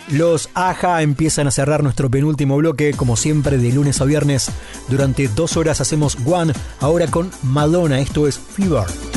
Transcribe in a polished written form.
Los Aja empiezan a cerrar nuestro penúltimo bloque, como siempre, de lunes a viernes. Durante 2 horas hacemos One, ahora con Madonna. Esto es Fever.